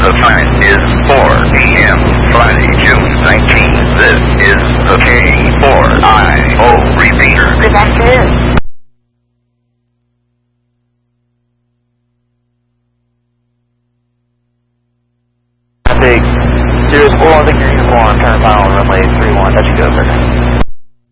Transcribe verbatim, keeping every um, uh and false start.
The time is four p m Friday, June nineteenth. This is the K four I O repeater. Good afternoon. Big Sirius four one, Victor Uniform, turn final runway three one, touch and go, sir.